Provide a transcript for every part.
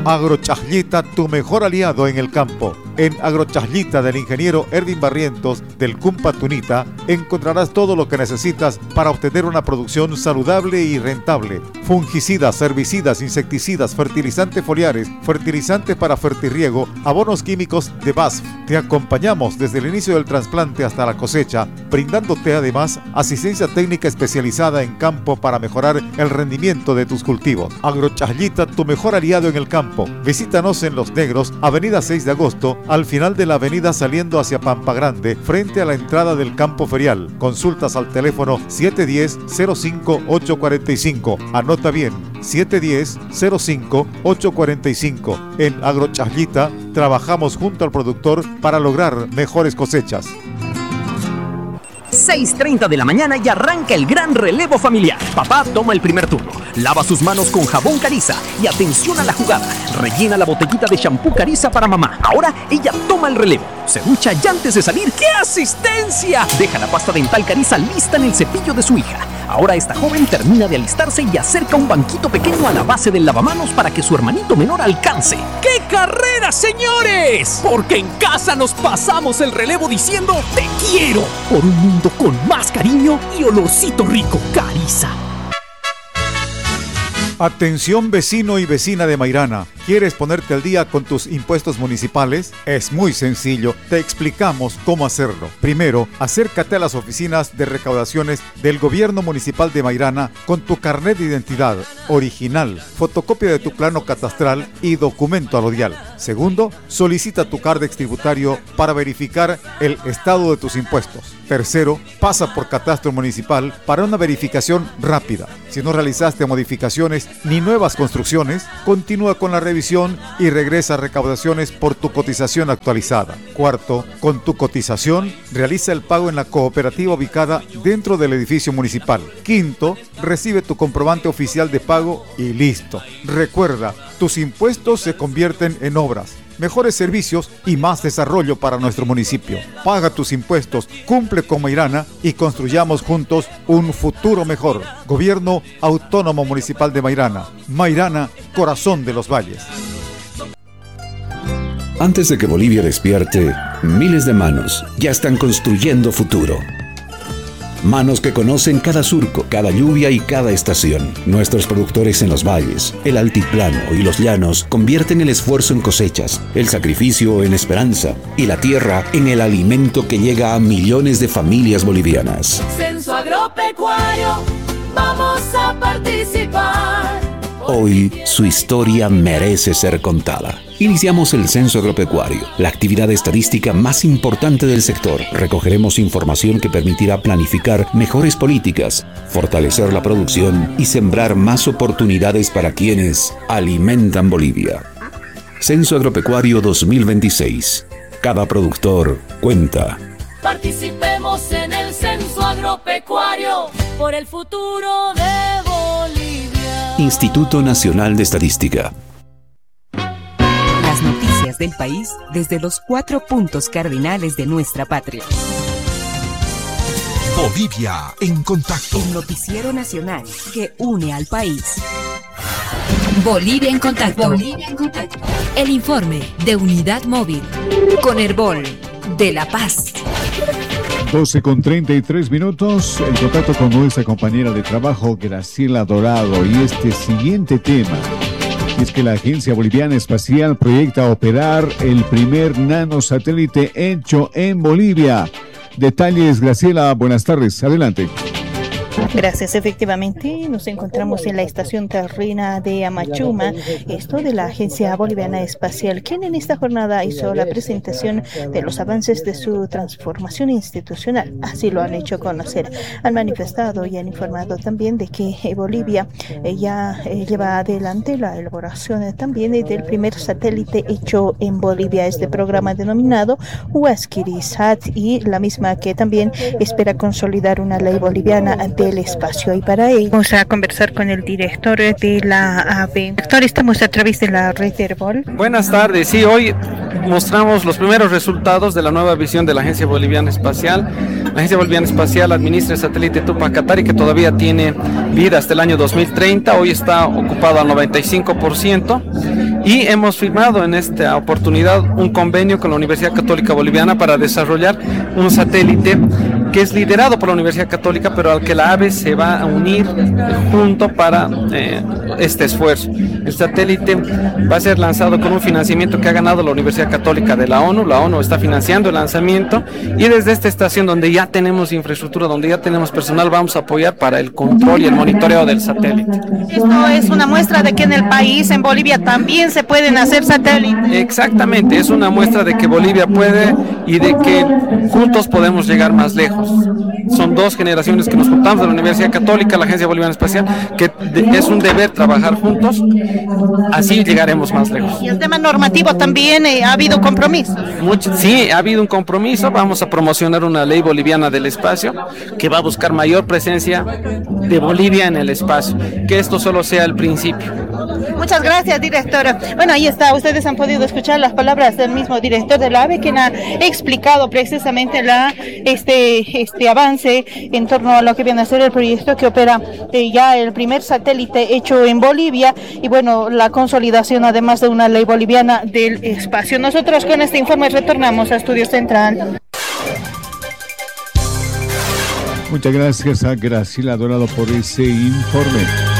Agrochaslita, tu mejor aliado en el campo. En Agrochaslita del ingeniero Ervin Barrientos del Cumpa Tunita encontrarás todo lo que necesitas para obtener una producción saludable y rentable. Fungicidas, herbicidas, insecticidas, fertilizantes foliares, fertilizantes para fertirriego, abonos químicos de BASF. Te acompañamos desde el inicio del trasplante hasta la cosecha, brindándote además asistencia técnica especializada en campo para mejorar el rendimiento de tus cultivos. Agrochaslita, tu mejor aliado en el campo. Visítanos en Los Negros, avenida 6 de agosto, al final de la avenida saliendo hacia Pampa Grande, frente a la entrada del campo ferial. Consultas al teléfono 710-05-845. Anota bien, 710-05-845. En Agrochaslita trabajamos junto al productor para lograr mejores cosechas. 6:30 de la mañana y arranca el gran relevo familiar. Papá toma el primer turno, lava sus manos con jabón Cariza y atención a la jugada. Rellena la botellita de shampoo Cariza para mamá. Ahora ella toma el relevo. Se ducha y antes de salir, ¡qué asistencia! Deja la pasta dental Cariza lista en el cepillo de su hija. Ahora esta joven termina de alistarse y acerca un banquito pequeño a la base del lavamanos para que su hermanito menor alcance. ¡Qué carrera, señores! Porque en casa nos pasamos el relevo diciendo ¡te quiero! Por un mundo con más cariño y olorcito rico. Cariza. Atención vecino y vecina de Mairana. ¿Quieres ponerte al día con tus impuestos municipales? Es muy sencillo, te explicamos cómo hacerlo. Primero, acércate a las oficinas de recaudaciones del Gobierno Municipal de Mairana con tu carnet de identidad original, fotocopia de tu plano catastral y documento alodial. Segundo, solicita tu cardex tributario para verificar el estado de tus impuestos. Tercero, pasa por Catastro Municipal para una verificación rápida. Si no realizaste modificaciones ni nuevas construcciones, continúa con la revisión y regresa a recaudaciones por tu cotización actualizada. Cuarto, con tu cotización, realiza el pago en la cooperativa ubicada dentro del edificio municipal. Quinto, recibe tu comprobante oficial de pago y listo. Recuerda, tus impuestos se convierten en obras, mejores servicios y más desarrollo para nuestro municipio. Paga tus impuestos, cumple con Mairana y construyamos juntos un futuro mejor. Gobierno Autónomo Municipal de Mairana. Mairana, corazón de los valles. Antes de que Bolivia despierte, miles de manos ya están construyendo futuro. Manos que conocen cada surco, cada lluvia y cada estación. Nuestros productores en los valles, el altiplano y los llanos convierten el esfuerzo en cosechas, el sacrificio en esperanza y la tierra en el alimento que llega a millones de familias bolivianas. Censo Agropecuario, vamos a participar. Hoy su historia merece ser contada. Iniciamos el Censo Agropecuario, la actividad estadística más importante del sector. Recogeremos información que permitirá planificar mejores políticas, fortalecer la producción y sembrar más oportunidades para quienes alimentan Bolivia. Censo Agropecuario 2026. Cada productor cuenta. Participemos en el Censo Agropecuario por el futuro de Bolivia. Instituto Nacional de Estadística. Las noticias del país desde los 4 puntos cardinales de nuestra patria. Bolivia en contacto. El noticiero nacional que une al país. Bolivia en contacto. Bolivia en contacto. El informe de Unidad Móvil con Herbol de La Paz. 12:33. El contacto con nuestra compañera de trabajo, Graciela Dorado, y este siguiente tema es que la Agencia Boliviana Espacial proyecta operar el primer nanosatélite hecho en Bolivia. Detalles, Graciela, buenas tardes, adelante. Gracias, efectivamente nos encontramos en la estación terrena de Amachuma, esto de la Agencia Boliviana Espacial, quien en esta jornada hizo la presentación de los avances de su transformación institucional. Así lo han hecho conocer. Han manifestado y han informado también de que Bolivia ya lleva adelante la elaboración también del primer satélite hecho en Bolivia, este programa denominado Huasquirisat, y la misma que también espera consolidar una ley boliviana del espacio. Y para ello vamos a conversar con el director de la AVE. Director, estamos a través de la red Herbol. Buenas tardes. Sí, hoy mostramos los primeros resultados de la nueva visión de la Agencia Boliviana Espacial. La Agencia Boliviana Espacial administra el satélite Tupac Katari, que todavía tiene vida hasta el año 2030. Hoy está ocupado al 95%. y hemos firmado en esta oportunidad un convenio con la Universidad Católica Boliviana para desarrollar un satélite que es liderado por la Universidad Católica, pero al que la AVE se va a unir junto para este esfuerzo. El satélite va a ser lanzado con un financiamiento que ha ganado la Universidad Católica de la ONU. La ONU está financiando el lanzamiento y desde esta estación donde ya tenemos infraestructura, donde ya tenemos personal, vamos a apoyar para el control y el monitoreo del satélite. Esto es una muestra de que en el país, en Bolivia, también se pueden hacer satélites. Exactamente, es una muestra de que Bolivia puede y de que juntos podemos llegar más lejos. Son dos generaciones que nos juntamos de la Universidad Católica, la Agencia Boliviana Espacial, que es un deber trabajar juntos, así llegaremos más lejos. Y el tema normativo también, ¿ha habido compromisos? Sí, ha habido un compromiso. Vamos a promocionar una ley boliviana del espacio que va a buscar mayor presencia de Bolivia en el espacio, que esto solo sea el principio. Muchas gracias, directora. Bueno, ahí está, ustedes han podido escuchar las palabras del mismo director de la AVE, quien ha explicado precisamente este avance en torno a lo que viene a ser el proyecto que opera ya el primer satélite hecho en Bolivia y bueno, la consolidación además de una ley boliviana del espacio. Nosotros con este informe retornamos a Estudio Central. Muchas gracias a Graciela Dorado por ese informe.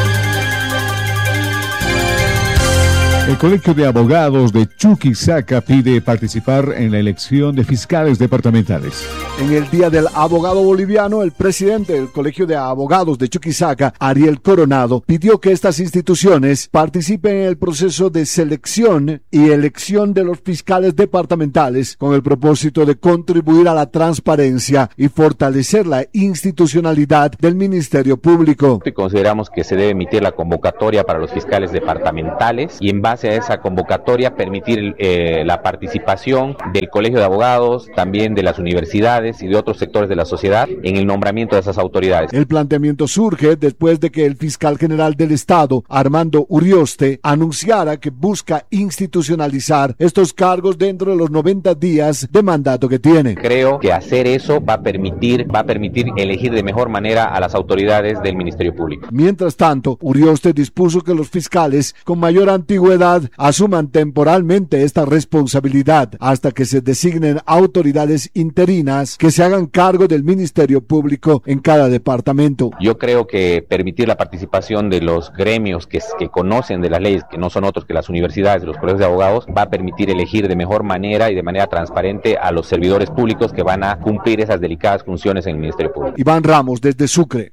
El Colegio de Abogados de Chuquisaca pide participar en la elección de fiscales departamentales. En el Día del Abogado Boliviano, el presidente del Colegio de Abogados de Chuquisaca, Ariel Coronado, pidió que estas instituciones participen en el proceso de selección y elección de los fiscales departamentales con el propósito de contribuir a la transparencia y fortalecer la institucionalidad del Ministerio Público. Consideramos que se debe emitir la convocatoria para los fiscales departamentales y en base a esa convocatoria permitir la participación del Colegio de Abogados, también de las universidades y de otros sectores de la sociedad en el nombramiento de esas autoridades. El planteamiento surge después de que el fiscal general del Estado, Armando Urioste, anunciara que busca institucionalizar estos cargos dentro de los 90 días de mandato que tiene. Creo que hacer eso va a permitir elegir de mejor manera a las autoridades del Ministerio Público. Mientras tanto, Urioste dispuso que los fiscales con mayor antigüedad asuman temporalmente esta responsabilidad hasta que se designen autoridades interinas que se hagan cargo del Ministerio Público en cada departamento. Yo creo que permitir la participación de los gremios que conocen de las leyes, que no son otros que las universidades, los colegios de abogados, va a permitir elegir de mejor manera y de manera transparente a los servidores públicos que van a cumplir esas delicadas funciones en el Ministerio Público. Iván Ramos, desde Sucre.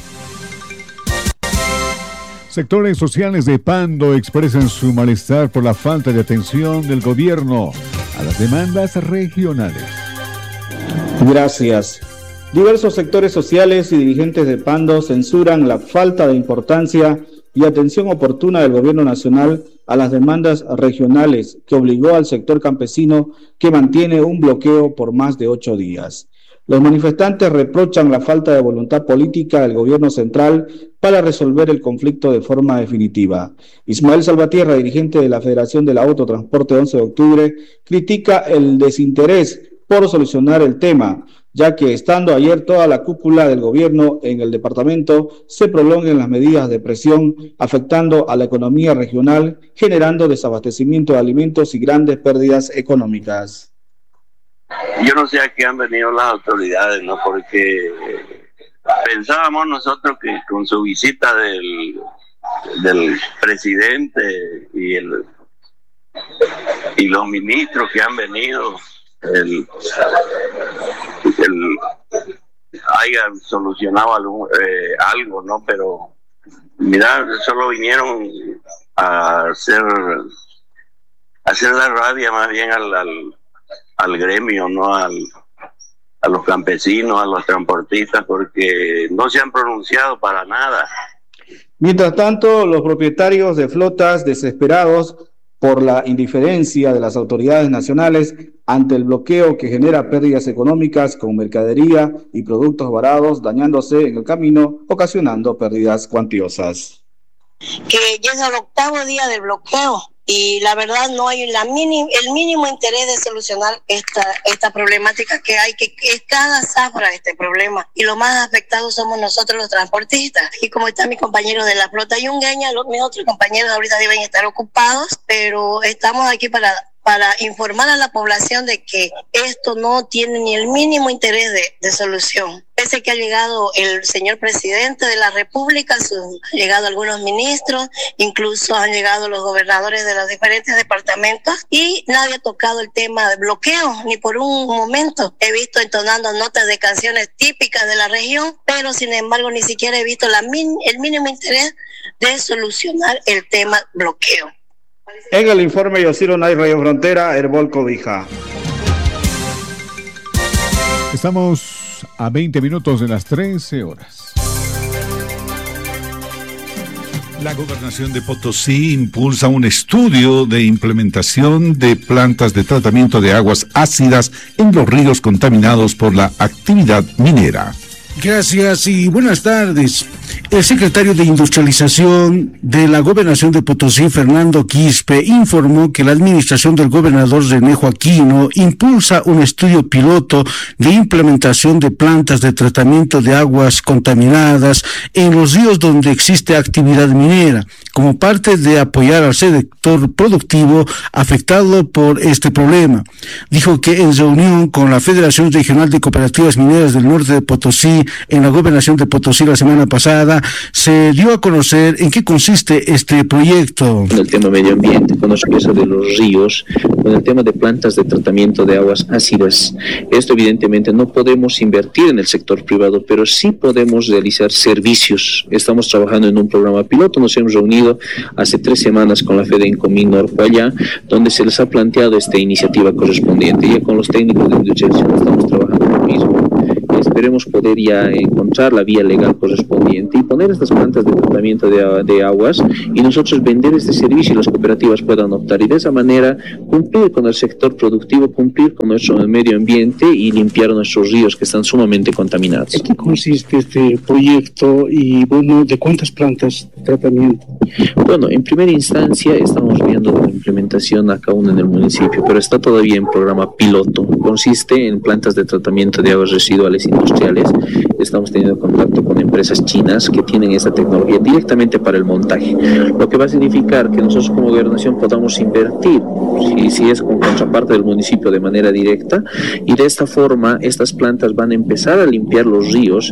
Sectores sociales de Pando expresan su malestar por la falta de atención del gobierno a las demandas regionales. Gracias. Diversos sectores sociales y dirigentes de Pando censuran la falta de importancia y atención oportuna del gobierno nacional a las demandas regionales que obligó al sector campesino que mantiene un bloqueo por más de 8 días. Los manifestantes reprochan la falta de voluntad política del gobierno central para resolver el conflicto de forma definitiva. Ismael Salvatierra, dirigente de la Federación del Autotransporte 11 de octubre, critica el desinterés por solucionar el tema, ya que estando ayer toda la cúpula del gobierno en el departamento, se prolonguen las medidas de presión afectando a la economía regional, generando desabastecimiento de alimentos y grandes pérdidas económicas. Yo no sé a qué han venido las autoridades, ¿no? Porque pensábamos nosotros que con su visita del presidente y los ministros que han venido, hayan solucionado algo, ¿no? Pero mira, solo vinieron a hacer la rabia más bien al gremio, no a los campesinos, a los transportistas, porque no se han pronunciado para nada. Mientras tanto, los propietarios de flotas, desesperados por la indiferencia de las autoridades nacionales ante el bloqueo que genera pérdidas económicas con mercadería y productos varados dañándose en el camino, ocasionando pérdidas cuantiosas. Que ya es el 8º día del bloqueo y la verdad no hay el mínimo interés de solucionar esta problemática que hay, que cada zafra este problema, y los más afectados somos nosotros los transportistas. Y como está mi compañero de la flota yungueña, mis otros compañeros ahorita deben estar ocupados, pero estamos aquí para informar a la población de que esto no tiene ni el mínimo interés de solución. Pese que ha llegado el señor presidente de la República, han llegado algunos ministros, incluso han llegado los gobernadores de los diferentes departamentos, y nadie ha tocado el tema de bloqueo, ni por un momento. He visto entonando notas de canciones típicas de la región, pero sin embargo ni siquiera he visto el mínimo interés de solucionar el tema bloqueo. En el informe Yosiro Nay, Radio Frontera, Herbol Cobija. Estamos a 20 minutos de las 13 horas. La Gobernación de Potosí impulsa un estudio de implementación de plantas de tratamiento de aguas ácidas en los ríos contaminados por la actividad minera. Gracias y buenas tardes. El secretario de Industrialización de la Gobernación de Potosí, Fernando Quispe, informó que la administración del gobernador René Joaquino impulsa un estudio piloto de implementación de plantas de tratamiento de aguas contaminadas en los ríos donde existe actividad minera, como parte de apoyar al sector productivo afectado por este problema. Dijo que en reunión con la Federación Regional de Cooperativas Mineras del Norte de Potosí, en la Gobernación de Potosí la semana pasada, se dio a conocer en qué consiste este proyecto. Con el tema medio ambiente, con la limpieza de los ríos, con el tema de plantas de tratamiento de aguas ácidas. Esto evidentemente no podemos invertir en el sector privado, pero sí podemos realizar servicios. Estamos trabajando en un programa piloto, nos hemos reunido hace 3 semanas con la FEDENCOMIN Norcoayá, donde se les ha planteado esta iniciativa correspondiente. Ya con los técnicos de industrialización estamos trabajando lo mismo. Esperemos poder ya encontrar la vía legal correspondiente y poner estas plantas de tratamiento de aguas y nosotros vender este servicio y las cooperativas puedan optar, y de esa manera cumplir con el sector productivo, cumplir con nuestro medio ambiente y limpiar nuestros ríos que están sumamente contaminados. ¿En qué consiste este proyecto y bueno, de cuántas plantas de tratamiento? Bueno, en primera instancia estamos viendo la implementación a cada uno en el municipio, pero está todavía en programa piloto. Consiste en plantas de tratamiento de aguas residuales industriales. Estamos teniendo contacto con empresas chinas que tienen esta tecnología directamente para el montaje, lo que va a significar que nosotros como gobernación podamos invertir, si es con contraparte del municipio de manera directa, y de esta forma estas plantas van a empezar a limpiar los ríos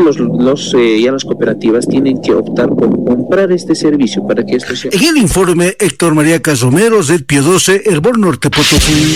y ya las cooperativas tienen que optar por comprar este servicio para que esto sea. En el informe, Héctor María Casomero, Red Pio 12, Herbol Norte Potosí.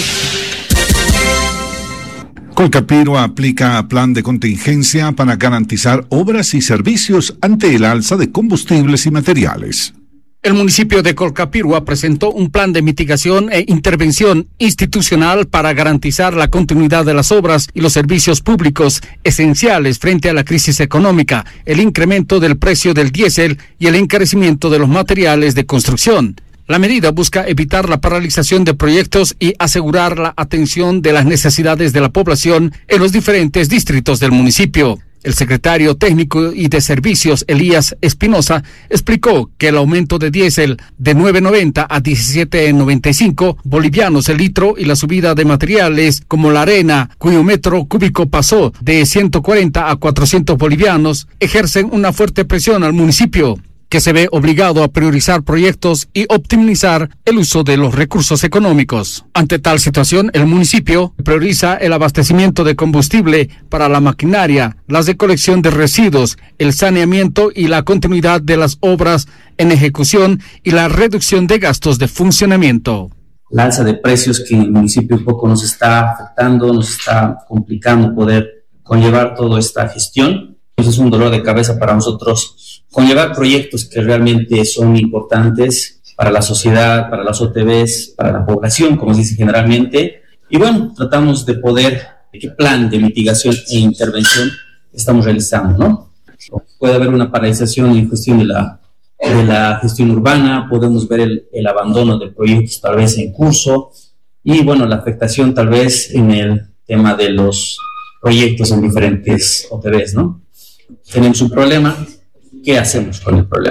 Colcapirua aplica plan de contingencia para garantizar obras y servicios ante el alza de combustibles y materiales. El municipio de Colcapirua presentó un plan de mitigación e intervención institucional para garantizar la continuidad de las obras y los servicios públicos esenciales frente a la crisis económica, el incremento del precio del diésel y el encarecimiento de los materiales de construcción. La medida busca evitar la paralización de proyectos y asegurar la atención de las necesidades de la población en los diferentes distritos del municipio. El secretario técnico y de servicios, Elías Espinosa, explicó que el aumento de diésel de 9.90 a 17.95 bolivianos el litro y la subida de materiales como la arena, cuyo metro cúbico pasó de 140 a 400 bolivianos, ejercen una fuerte presión al municipio, que se ve obligado a priorizar proyectos y optimizar el uso de los recursos económicos. Ante tal situación, el municipio prioriza el abastecimiento de combustible para la maquinaria, la recolección de residuos, el saneamiento y la continuidad de las obras en ejecución y la reducción de gastos de funcionamiento. La alza de precios que en el municipio un poco nos está afectando, nos está complicando poder conllevar toda esta gestión. Entonces es un dolor de cabeza para nosotros conllevar proyectos que realmente son importantes para la sociedad, para las OTBs, para la población, como se dice generalmente. Y bueno, tratamos de poder, qué plan de mitigación e intervención estamos realizando, ¿no? Puede haber una paralización en cuestión de la gestión urbana, podemos ver el abandono de proyectos tal vez en curso, y bueno, la afectación tal vez en el tema de los proyectos en diferentes OTBs, ¿no? Tenemos un problema. ¿Qué hacemos con el problema?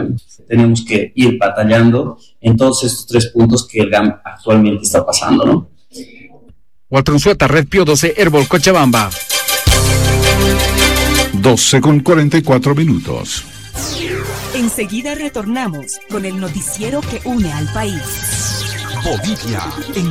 tenemos que ir batallando en todos estos 3 puntos que el GAM actualmente está pasando, ¿no? Walter Unzueta, Red Pío 12, Herbol, Cochabamba. 12:44. Enseguida retornamos con el noticiero que une al país. Bolivia en